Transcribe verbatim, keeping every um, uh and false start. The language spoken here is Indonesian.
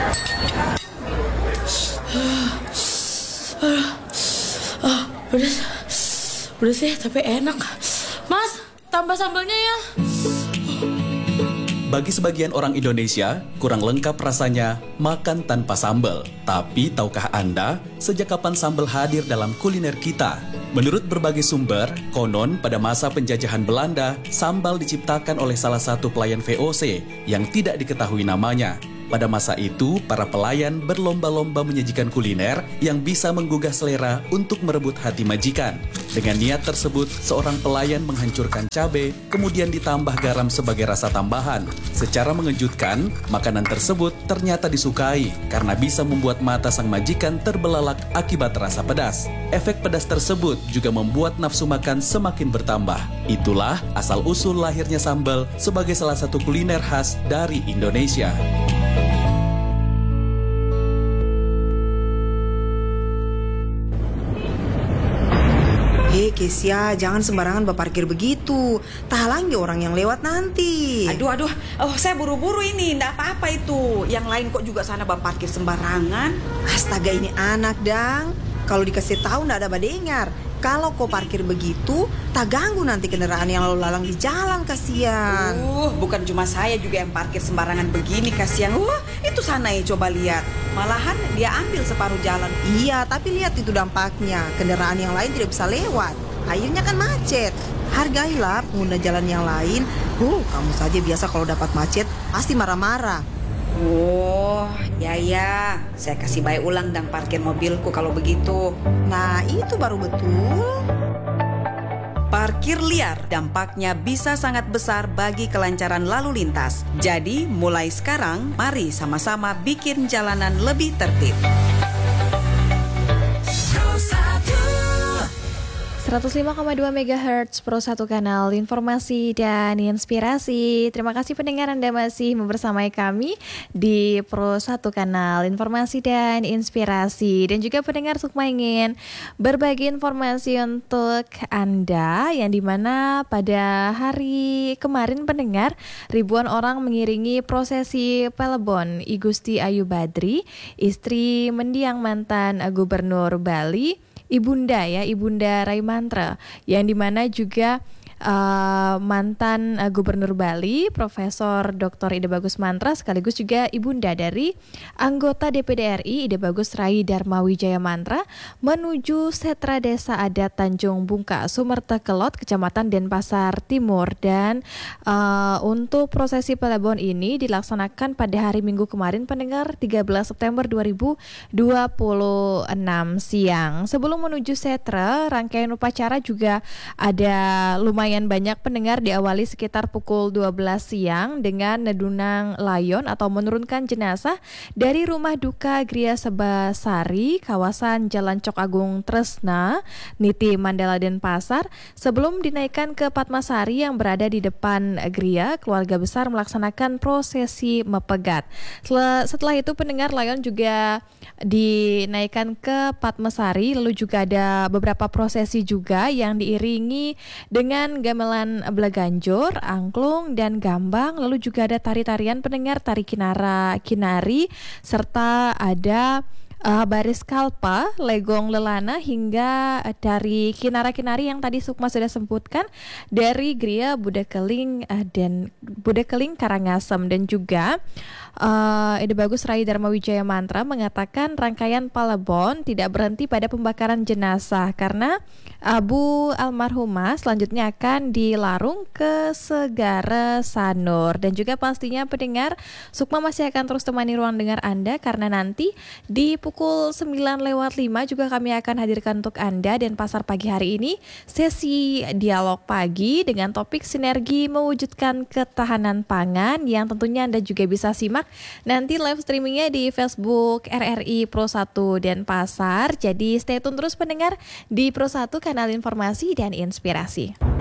Ah, pedas. Pedas sih, tapi enak. Mas, tambah sambalnya ya. Bagi sebagian orang Indonesia, kurang lengkap rasanya makan tanpa sambal. Tapi tahukah Anda, sejak kapan sambal hadir dalam kuliner kita? Menurut berbagai sumber, konon pada masa penjajahan Belanda, sambal diciptakan oleh salah satu pelayan V O C yang tidak diketahui namanya. Pada masa itu, para pelayan berlomba-lomba menyajikan kuliner yang bisa menggugah selera untuk merebut hati majikan. Dengan niat tersebut, seorang pelayan menghancurkan cabai, kemudian ditambah garam sebagai rasa tambahan. Secara mengejutkan, makanan tersebut ternyata disukai karena bisa membuat mata sang majikan terbelalak akibat rasa pedas. Efek pedas tersebut juga membuat nafsu makan semakin bertambah. Itulah asal-usul lahirnya sambal sebagai salah satu kuliner khas dari Indonesia. Hei Kesia, jangan sembarangan berparkir begitu. Tahalangi orang yang lewat nanti. Aduh, aduh, oh saya buru-buru ini, ndak apa-apa itu. Yang lain kok juga sana berparkir sembarangan. Astaga, ini anak dang. Kalau dikasih tahu ndak ada badengar. Kalau kau parkir begitu, tak ganggu nanti kendaraan yang lalu lalang di jalan, kasihan. Uh, bukan cuma saya juga yang parkir sembarangan begini, kasihan. Uh, itu sana ya, coba lihat. Malahan dia ambil separuh jalan. Iya, tapi lihat itu dampaknya. Kendaraan yang lain tidak bisa lewat. Akhirnya kan macet. Hargailah pengguna jalan yang lain. Huh, kamu saja biasa kalau dapat macet pasti marah-marah. Oh, ya ya. Saya kasih baik ulang dan parkir mobilku kalau begitu. Nah, itu baru betul. Parkir liar dampaknya bisa sangat besar bagi kelancaran lalu lintas. Jadi, mulai sekarang, mari sama-sama bikin jalanan lebih tertib. seratus lima koma dua megahertz Pro satu Kanal Informasi dan Inspirasi. Terima kasih pendengar Anda masih membersamai kami di Pro satu Kanal Informasi dan Inspirasi. Dan juga pendengar Sukma ingin berbagi informasi untuk Anda yang dimana pada hari kemarin pendengar ribuan orang mengiringi prosesi Pelebon I Gusti Ayu Badri, istri mendiang mantan Gubernur Bali, Ibunda ya, Ibunda Raimantra, yang dimana juga uh, mantan uh, Gubernur Bali, Profesor Doktor Ida Bagus Mantra, sekaligus juga ibunda dari anggota D P D R I Ida Bagus Rai Dharma Wijaya Mantra, menuju Setra Desa Adat Tanjung Bungka, Sumerta Kelot, Kecamatan Denpasar Timur. Dan uh, untuk prosesi Pelebon ini dilaksanakan pada hari Minggu kemarin pendengar tiga belas September dua ribu dua puluh enam siang. Sebelum menuju Setra, rangkaian upacara juga ada lumayan banyak pendengar, diawali sekitar pukul dua belas siang dengan nedunang layon atau menurunkan jenazah dari rumah duka Gria Sebasari, kawasan Jalan Cok Agung Tresna, Niti Mandala Denpasar, sebelum dinaikkan ke Padmasari yang berada di depan Gria. Keluarga besar melaksanakan prosesi mepegat. Setelah, setelah itu pendengar, layon juga dinaikkan ke Padmasari, lalu juga ada beberapa prosesi juga yang diiringi dengan gamelan belaganjor, angklung, dan gambang. Lalu juga ada tari-tarian pendengar, tari kinara kinari, serta ada uh, baris kalpa, legong lelana, hingga dari kinara-kinari yang tadi Sukma sudah sebutkan dari Gria Budakeling uh, dan Budakeling Karangasem. Dan juga uh, Ida Bagus Rai Dharma Wijaya Mantra mengatakan rangkaian Pelebon tidak berhenti pada pembakaran jenazah karena Abu almarhumah selanjutnya akan dilarung ke Segara Sanur. Dan juga pastinya pendengar, Sukma masih akan terus temani ruang dengar Anda karena nanti di pukul sembilan lewat lima juga kami akan hadirkan untuk Anda dan pasar pagi hari ini sesi dialog pagi dengan topik sinergi mewujudkan ketahanan pangan yang tentunya Anda juga bisa simak nanti live streamingnya di Facebook R R I Pro satu Denpasar. Jadi stay tune terus pendengar di Pro satu Kanal Informasi dan Inspirasi.